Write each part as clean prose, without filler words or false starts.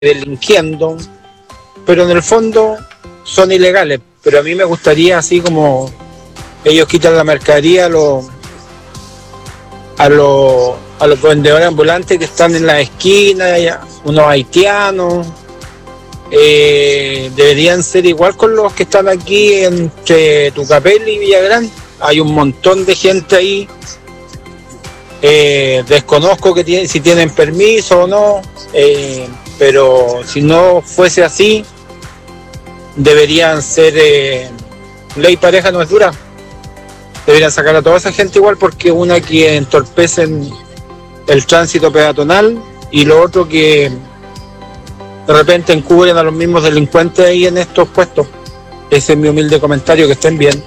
delinquiendo, pero en el fondo son ilegales. Pero a mí me gustaría, así como ellos quitan la mercadería a los vendedores ambulantes que están en la esquina, unos haitianos, deberían ser igual con los que están aquí entre Tucapel y Villagrán. Hay un montón de gente ahí. Desconozco si tienen permiso o no, pero si no fuese así, deberían ser ley pareja no es dura. Deberían sacar a toda esa gente igual, porque una que entorpecen el tránsito peatonal y lo otro que de repente encubren a los mismos delincuentes ahí en estos puestos. Ese es mi humilde comentario, que estén bien.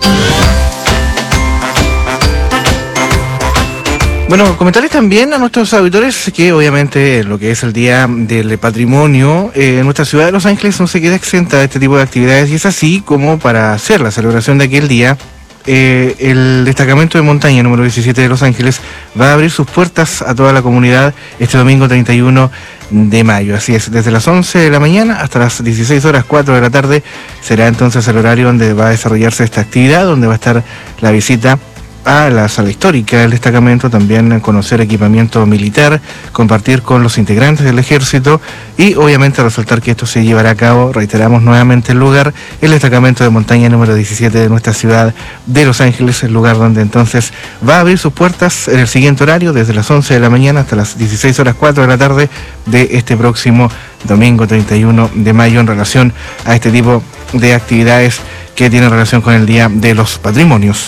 Bueno, comentarles también a nuestros auditores que obviamente lo que es el Día del Patrimonio en nuestra ciudad de Los Ángeles no se queda exenta de este tipo de actividades, y es así como para hacer la celebración de aquel día, el destacamento de montaña número 17 de Los Ángeles va a abrir sus puertas a toda la comunidad este domingo 31 de mayo. Así es, desde las 11 de la mañana hasta las 16 horas 4 de la tarde será entonces el horario donde va a desarrollarse esta actividad, donde va a estar la visita a la sala histórica del destacamento, también conocer equipamiento militar, compartir con los integrantes del ejército y obviamente resaltar que esto se llevará a cabo, reiteramos nuevamente el lugar, el destacamento de montaña número 17 de nuestra ciudad de Los Ángeles, el lugar donde entonces va a abrir sus puertas en el siguiente horario, desde las 11 de la mañana hasta las 16 horas 4 de la tarde de este próximo domingo 31 de mayo, en relación a este tipo de actividades que tienen relación con el Día de los Patrimonios.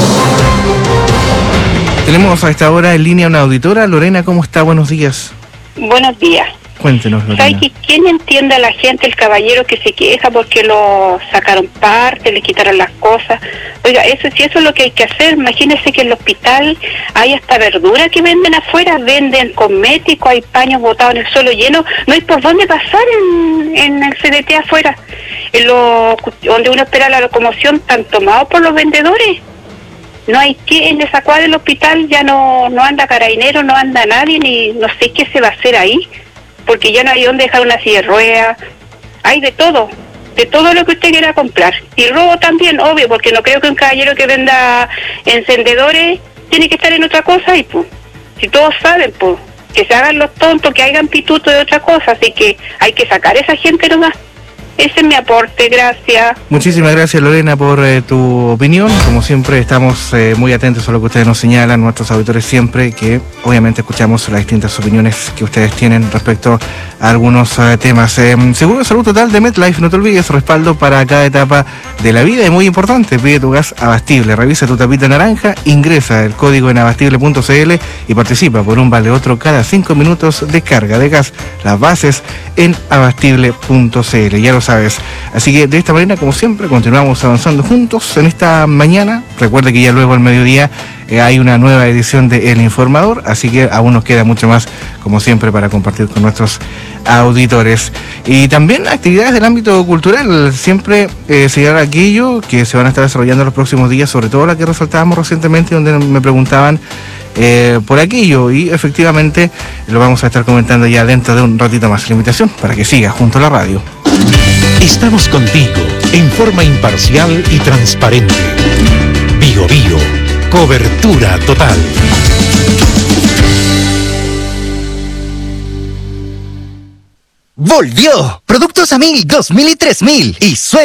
Tenemos a esta hora en línea una auditora. Lorena, ¿cómo está? Buenos días. Buenos días. Cuéntenos, Lorena. ¿Quién entiende a la gente, el caballero que se queja porque lo sacaron parte, le quitaron las cosas? Oiga, si eso es lo que hay que hacer, imagínese que en el hospital hay hasta verdura que venden afuera, venden cosméticos, hay paños botados en el suelo lleno, no hay por dónde pasar en el CDT afuera. Donde uno espera la locomoción, están tomados por los vendedores. No hay que, en esa cuadra del hospital ya no anda carabinero, no anda nadie, ni no sé qué se va a hacer ahí, porque ya no hay dónde dejar una silla de ruedas. Hay de todo lo que usted quiera comprar. Y robo también, obvio, porque no creo que un caballero que venda encendedores tiene que estar en otra cosa, y pues, si todos saben, pues, que se hagan los tontos, que hagan pituto de otra cosa, así que hay que sacar a esa gente nomás. Ese es mi aporte, gracias. Muchísimas gracias, Lorena, por tu opinión. Como siempre, estamos muy atentos a lo que ustedes nos señalan, nuestros auditores siempre, que obviamente escuchamos las distintas opiniones que ustedes tienen respecto a algunos temas. Seguro de Salud Total de MetLife, no te olvides, respaldo para cada etapa de la vida, y muy importante, pide tu gas Abastible, revisa tu tapita naranja, ingresa el código en abastible.cl y participa por un vale otro cada 5 minutos de carga de gas. Las bases en abastible.cl, ya lo sabes. Así que de esta manera, como siempre, continuamos avanzando juntos en esta mañana. Recuerde que ya luego al mediodía hay una nueva edición de El Informador, así que aún nos queda mucho más, como siempre, para compartir con nuestros auditores. Y también actividades del ámbito cultural, siempre seguir aquello que se van a estar desarrollando en los próximos días, sobre todo la que resaltábamos recientemente, donde me preguntaban por aquello, y efectivamente lo vamos a estar comentando ya dentro de un ratito más. La invitación para que siga junto a la radio. Estamos contigo en forma imparcial y transparente. Bio Bio, cobertura total. Volvió Productos Amil 2000 y 3000 y